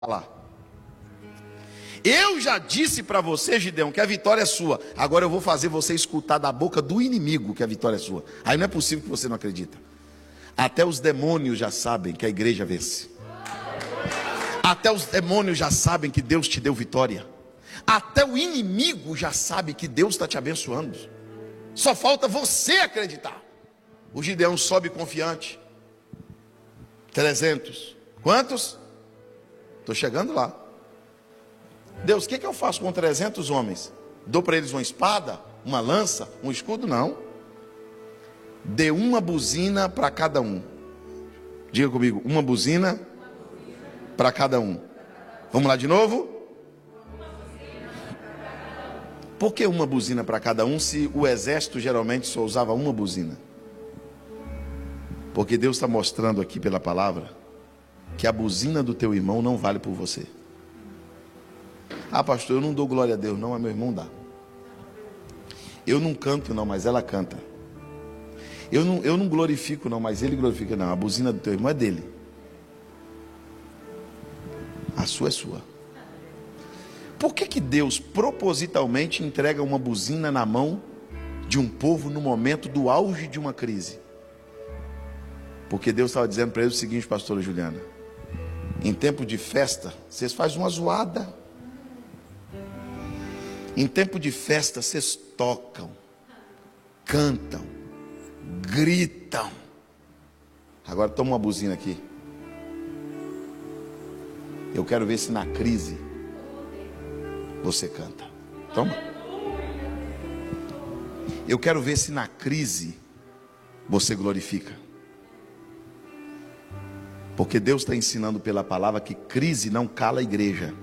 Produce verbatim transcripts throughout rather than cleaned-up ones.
lá. Eu já disse para você, Gideão, que a vitória é sua. Agora eu vou fazer você escutar da boca do inimigo que a vitória é sua. Aí não é possível que você não acredita. Até os demônios já sabem que a igreja vence. Até os demônios já sabem que Deus te deu vitória. Até o inimigo já sabe que Deus está te abençoando. Só falta você acreditar. O Gideão sobe confiante. trezentos. Quantos? Estou chegando lá. Deus, o que, que eu faço com trezentos homens? Dou para eles uma espada, uma lança, um escudo? Não. Dê uma buzina para cada um. Diga comigo, uma buzina para cada um. Vamos lá de novo? Por que uma buzina para cada um se o exército geralmente só usava uma buzina? Porque Deus está mostrando aqui pela palavra que a buzina do teu irmão não vale por você. Ah, pastor, eu não dou glória a Deus não, mas meu irmão dá. Eu não canto não, mas ela canta. Eu não, eu não glorifico não, mas ele glorifica não. A buzina do teu irmão é dele. A sua é sua. Por que que Deus propositalmente entrega uma buzina na mão de um povo no momento do auge de uma crise? Porque Deus estava dizendo para eles o seguinte, pastora Juliana: em tempo de festa, vocês fazem uma zoada. Em tempo de festa, vocês tocam, cantam, gritam. Agora toma uma buzina aqui. Eu quero ver se na crise você canta. Toma. Eu quero ver se na crise você glorifica. Porque Deus está ensinando pela palavra que crise não cala a igreja.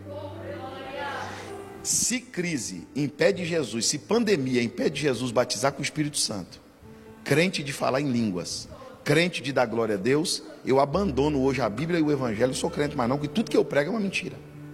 Se crise impede Jesus, se pandemia impede Jesus batizar com o Espírito Santo, crente de falar em línguas, crente de dar glória a Deus, eu abandono hoje a Bíblia e o Evangelho, sou crente mais não, porque tudo que eu prego é uma mentira.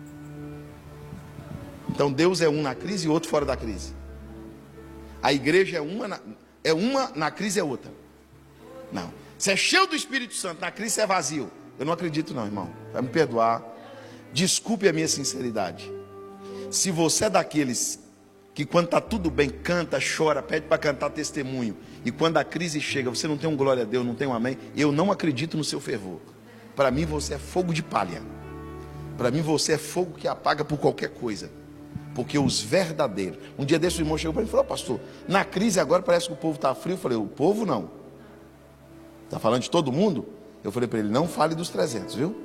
Então Deus é um na crise e outro fora da crise. A igreja é uma na, é uma, na crise é outra. Não, você é cheio do Espírito Santo, na crise você é vazio. Eu não acredito não, irmão, vai me perdoar, desculpe a minha sinceridade. Se você é daqueles que quando está tudo bem, canta, chora, pede para cantar testemunho, e quando a crise chega, você não tem um glória a Deus, não tem um amém, eu não acredito no seu fervor. Para mim você é fogo de palha. Para mim você é fogo que apaga por qualquer coisa. Porque os verdadeiros, um dia desse o irmão chegou para mim e falou: pastor, na crise agora parece que o povo está frio. Eu falei: o povo não. Está falando de todo mundo? Eu falei para ele: não fale dos trezentos, viu?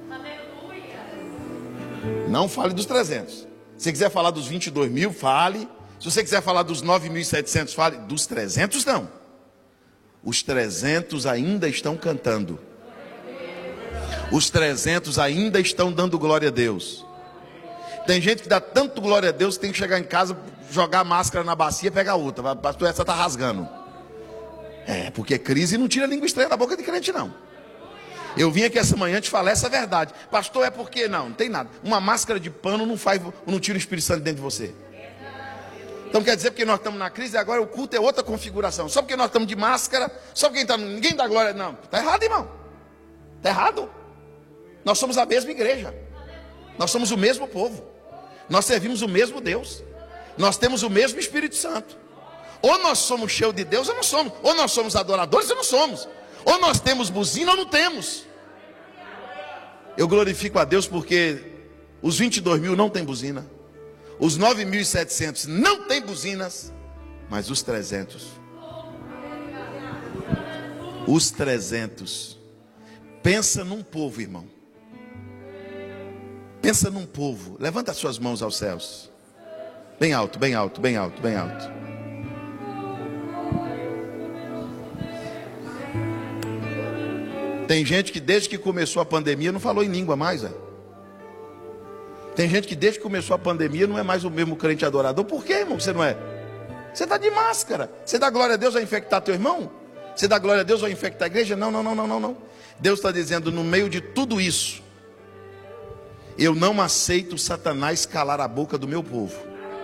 Não fale dos trezentos. Se você quiser falar dos vinte e dois mil, fale. Se você quiser falar dos nove mil e setecentos, fale. Dos trezentos, não. Os trezentos ainda estão cantando. Os trezentos ainda estão dando glória a Deus. Tem gente que dá tanto glória a Deus que tem que chegar em casa, jogar a máscara na bacia e pegar outra. Pastor, essa está rasgando. É, porque crise não tira língua estranha da boca de crente, não. Eu vim aqui essa manhã te falar essa verdade. Pastor, é porque não, não tem nada. Uma máscara de pano não faz, não tira o Espírito Santo dentro de você. Então quer dizer porque nós estamos na crise, agora o culto é outra configuração. Só porque nós estamos de máscara, só porque tá, ninguém dá glória. Não, está errado, irmão. Está errado. Nós somos a mesma igreja. Nós somos o mesmo povo. Nós servimos o mesmo Deus. Nós temos o mesmo Espírito Santo. Ou nós somos cheios de Deus ou não somos. Ou nós somos adoradores ou não somos. Ou nós temos buzina ou não temos. Eu glorifico a Deus porque os vinte e dois mil não tem buzina. Os nove mil e setecentos não tem buzinas. Mas os trezentos. Os trezentos. Pensa num povo, irmão. Pensa num povo. Levanta as suas mãos aos céus. Bem alto, bem alto, bem alto, bem alto. Tem gente que desde que começou a pandemia não falou em língua mais. É? Tem gente que desde que começou a pandemia não é mais o mesmo crente adorador. Por que, irmão, você não é? Você está de máscara. Você dá glória a Deus, vai infectar teu irmão? Você dá glória a Deus, vai infectar a igreja? Não, não, não, não, não, não. Deus está dizendo, no meio de tudo isso, eu não aceito Satanás calar a boca do meu povo.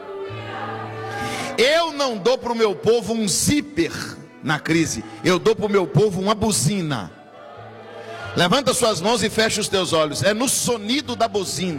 Eu não dou para o meu povo um zíper na crise. Eu dou para o meu povo uma buzina. Levanta suas mãos e fecha os teus olhos. É no sonido da buzina.